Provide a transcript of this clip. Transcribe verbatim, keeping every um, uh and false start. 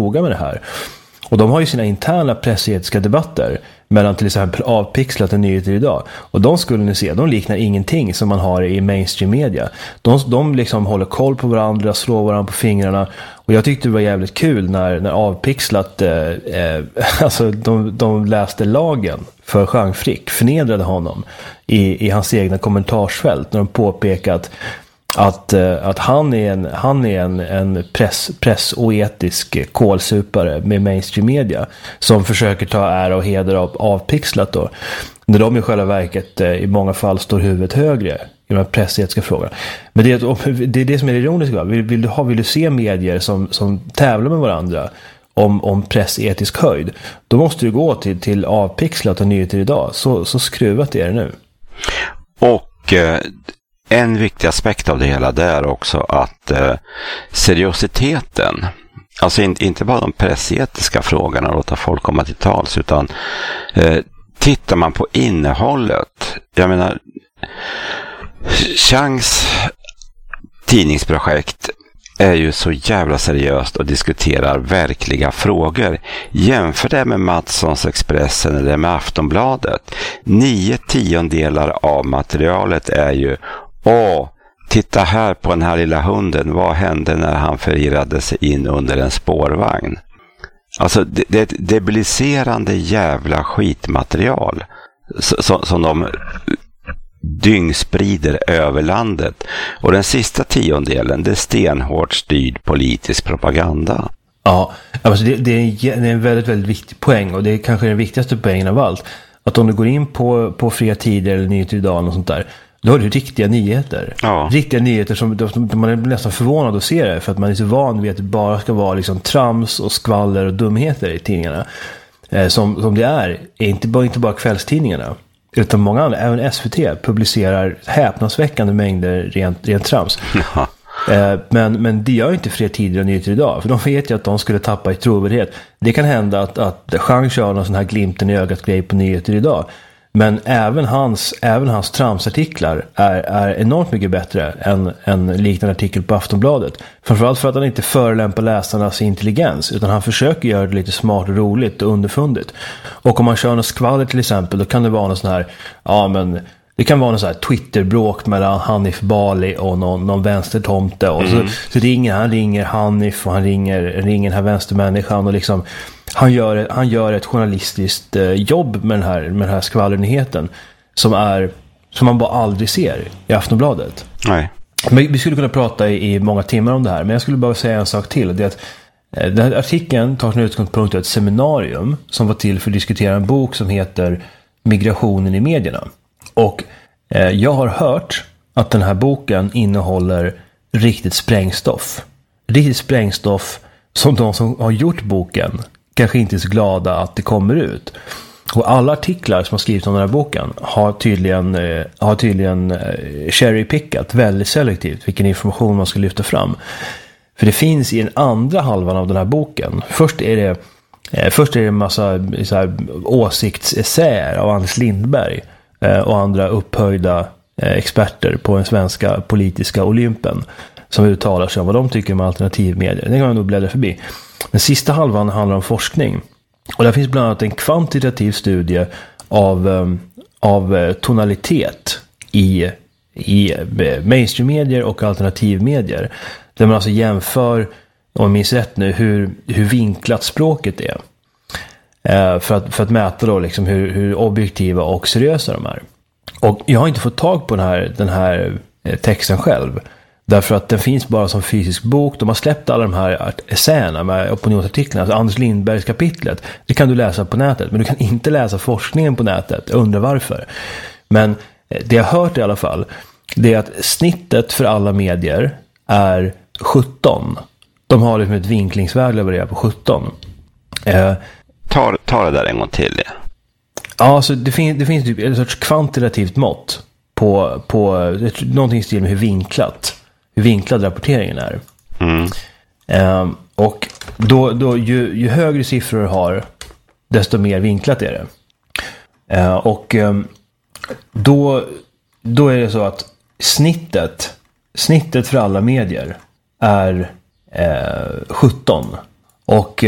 noga med det här. Och de har ju sina interna pressetiska debatter mellan till exempel Avpixlat och Nyheter idag. Och de skulle ni se, de liknar ingenting som man har i mainstream media. De, de liksom håller koll på varandra, slår varandra på fingrarna. Och jag tyckte det var jävligt kul när, när Avpixlat eh, eh, alltså de, de läste lagen för Jean Frick, förnedrade honom i, i hans egna kommentarsfält när de påpekat att, att han är en, han är en, en press, pressoetisk kolsupare med mainstream media som försöker ta ära och heder av Avpixlat då. När de i själva verket i många fall står huvudet högre i de här pressetiska frågorna. Men det är det, är det som är det ironiska. Vill, vill, du ha, vill du se medier som, som tävlar med varandra om, om pressetisk höjd, då måste du gå till, till Avpixlat och Nyheter idag. Så, så skruvat är det nu. Och eh... en viktig aspekt av det hela det är också att eh, seriositeten, alltså in, inte bara de pressetiska frågorna och låta folk komma till tals, utan eh, tittar man på innehållet, jag menar Changs tidningsprojekt är ju så jävla seriöst och diskuterar verkliga frågor. Jämför det med Matssons Expressen eller med Aftonbladet. Nio tiondelar av materialet är ju åh, titta här på den här lilla hunden. Vad hände när han förirrade sig in under en spårvagn? Alltså det, det är ett debiliserande jävla skitmaterial som, som de dyngsprider över landet. Och den sista tiondelen, det är stenhårt styrd politisk propaganda. Ja, alltså det, det, är en, det är en väldigt, väldigt viktig poäng, och det är kanske den viktigaste poängen av allt. Att om du går in på, på Fria Tider eller Nyheter idag och sånt där, då har du riktiga nyheter. Ja. Riktiga nyheter som, som man är nästan förvånad att se det, för att man är så van vid att det bara ska vara liksom trams och skvaller och dumheter i tidningarna. Eh, som, som det är, är inte bara, inte bara kvällstidningarna, utan många andra, även S V T publicerar häpnadsväckande mängder rent, rent trams. Ja. Eh, men, men det gör ju inte Fria Tider och Nyheter idag, för de vet ju att de skulle tappa i trovärdighet. Det kan hända att, att Jean kör någon sån här glimten i ögat grej på Nyheter idag. Men även hans, även hans tramsartiklar är, är enormt mycket bättre än en liknande artikel på Aftonbladet. Framförallt för att han inte förolämpar läsarnas intelligens, utan han försöker göra det lite smart och roligt och underfundigt. Och om man kör något skvaller till exempel, då kan det vara någon sån här, ja men det kan vara någon sån här Twitterbråk mellan Hanif Bali och någon, någon vänstertomte. Och mm. så, så ringer han ringer Hanif och han ringer, ringer den här vänstermänniskan och liksom Han gör, han gör ett journalistiskt eh, jobb med den här, med den här skvallernyheten som, är, som man bara aldrig ser i Aftonbladet. Nej. Men vi skulle kunna prata i, i många timmar om det här, men jag skulle bara säga en sak till. Det är att eh, den här artikeln tar sin utgångspunkt i ett seminarium som var till för att diskutera en bok som heter Migrationen i medierna. Och eh, jag har hört att den här boken innehåller riktigt sprängstoff. Riktigt sprängstoff som de som har gjort boken kanske inte är så glada att det kommer ut. Och alla artiklar som har skrivits om den här boken har tydligen, eh, har tydligen eh, cherrypickat väldigt selektivt vilken information man ska lyfta fram. För det finns i den andra halvan av den här boken. Först är det, eh, först är det en massa så här, åsiktsessäer av Anders Lindberg eh, och andra upphöjda eh, experter på den svenska politiska olympen som uttalar sig om vad de tycker om alternativmedier. Det kan man nog bläddra förbi. Den sista halvan handlar om forskning. Och där finns bland annat en kvantitativ studie av, av tonalitet i, i mainstream-medier och alternativmedier. Där man alltså jämför, om jag minns rätt nu, hur, hur vinklat språket är. För att, för att mäta då liksom hur, hur objektiva och seriösa de är. Och jag har inte fått tag på den här, den här texten själv. Därför att den finns bara som fysisk bok. De har släppt alla de här essäerna med opinionsartiklarna. Alltså Anders Lindbergs kapitlet. Det kan du läsa på nätet. Men du kan inte läsa forskningen på nätet. Jag undrar varför. Men det jag har hört i alla fall, det är att snittet för alla medier är sjutton. De har liksom ett vinklingsvärde levererat på sjutton. Eh, ta, ta det där en gång till. Ja, ja alltså det, fin- det finns typ ett sorts kvantitativt mått på, på någonting i stil med hur vinklat hur vinklad rapporteringen är. Mm. Um, och då, då ju, ju högre siffror har, desto mer vinklat är det. Uh, och um, då, då är det så att snittet snittet för alla medier är uh, sjutton. Och